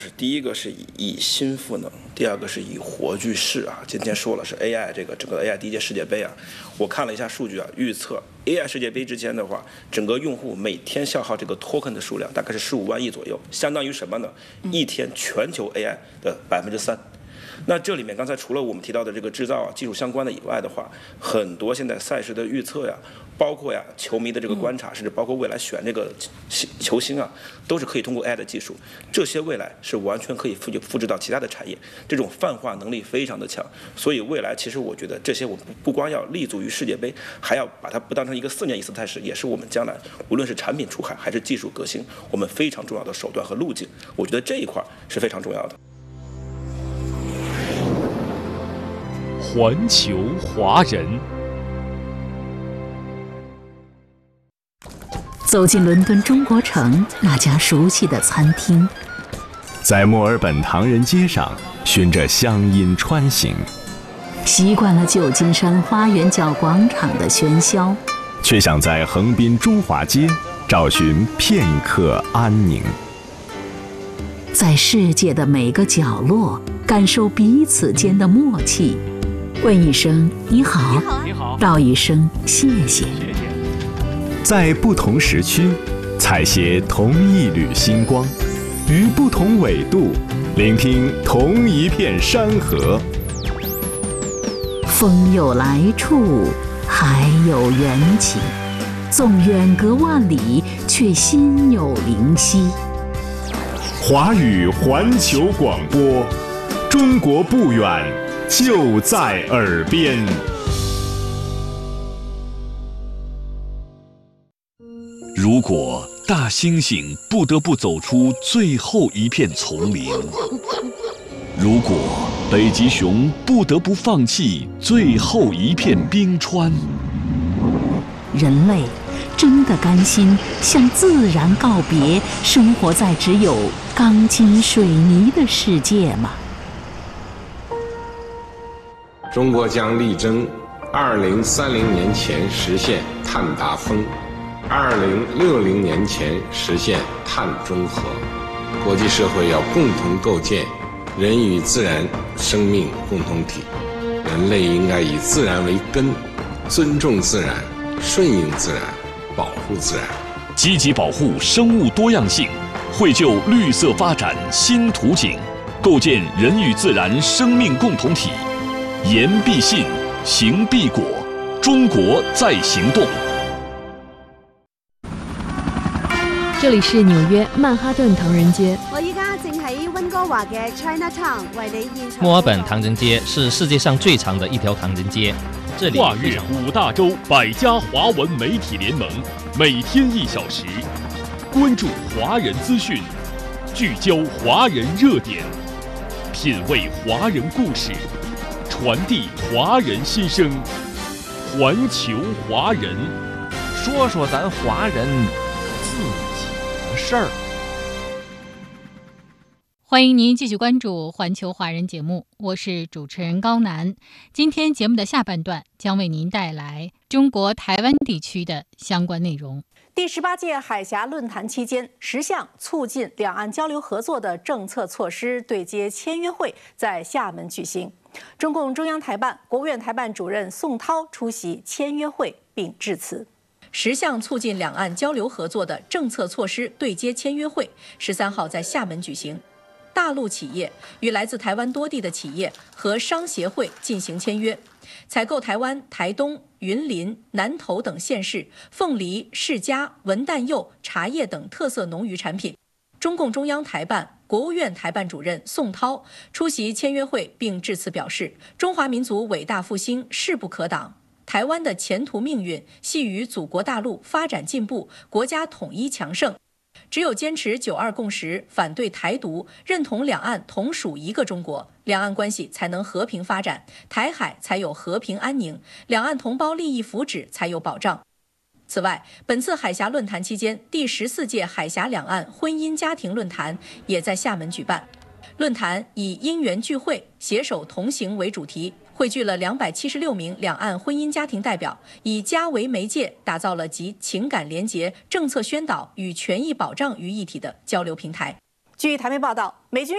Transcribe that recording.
第一个是以心赋能，第二个是以活句式啊。今天说了是 AI 这个整个 AI 第一届世界杯啊，我看了一下数据啊，预测 AI 世界杯之前的话，整个用户每天消耗这个 token 的数量大概是15万亿左右，相当于什么呢？一天全球 AI 的3%。那这里面刚才除了我们提到的这个制造啊、技术相关的以外的话，很多现在赛事的预测呀，包括呀球迷的这个观察，甚至包括未来选这个球星啊，都是可以通过 AI 的技术，这些未来是完全可以复制到其他的产业，这种泛化能力非常的强。所以未来其实我觉得这些我们不光要立足于世界杯，还要把它不当成一个4年一次的赛事，也是我们将来无论是产品出海还是技术革新，我们非常重要的手段和路径。我觉得这一块是非常重要的。 环球华人， 走进伦敦中国城那家熟悉的餐厅， 在墨尔本唐人街上循着乡音穿行， 习惯了旧金山花园角广场的喧嚣， 却想在横滨中华街找寻片刻安宁。 在世界的每个角落感受彼此间的默契，问一声你好，道一声谢谢。 在不同时区采撷同一缕星光，于不同纬度聆听同一片山河。 风有来处，海有缘起，纵远隔万里，却心有灵犀。 华语环球广播，中国不远，就在耳边。 如果大猩猩不得不走出最后一片丛林，如果北极熊不得不放弃最后一片冰川， 人类真的甘心向自然告别，生活在只有钢筋水泥的世界吗？ 中国将力争2030年前实现碳达峰，2060年前实现碳中和。国际社会要共同构建人与自然生命共同体，人类应该以自然为根，尊重自然，顺应自然，保护自然， 积极保护生物多样性，绘就绿色发展新图景，构建人与自然生命共同体。言必信，行必果，中国在行动。 这里是纽約曼哈頓唐人街。 我依家正喺溫哥華嘅 Chinatown 為你現場。 墨爾本唐人街是世界上最長的一條唐人街，這裡跨越5大洲100家華文媒體聯盟，每天1小時，關注華人資訊，聚焦華人熱點，品味華人故事，傳遞華人心聲，環球華人， 說說咱華人自己的事兒。 欢迎您继续关注环球华人节目，我是主持人高楠。今天节目的下半段将为您带来中国台湾地区的相关内容。 第18届海峡论坛期间，10项促进两岸交流合作的政策措施对接签约会在厦门举行。中共中央台办、国务院台办主任宋涛出席签约会并致辞。10项促进两岸交流合作的政策措施对接签约会13号在厦门举行。大陆企业与来自台湾多地的企业和商协会进行签约，采购台湾台东、云林、南投等县市凤梨、释迦、文旦柚、茶叶等特色农渔产品。中共中央台办、国务院台办主任宋涛出席签约会并致辞表示，中华民族伟大复兴势不可挡，台湾的前途命运系于祖国大陆发展进步、国家统一强盛。只有坚持9·2共识，反对台独，认同两岸同属一个中国，两岸关系才能和平发展，台海才有和平安宁，两岸同胞利益福祉才有保障。此外，本次海峡论坛期间，第14届海峡两岸婚姻家庭论坛也在厦门举办。论坛以因缘聚会、携手同行为主题，汇聚了276名两岸婚姻家庭代表，以家为媒介，打造了集情感联结、政策宣导与权益保障于一体的交流平台。据台媒报道，美军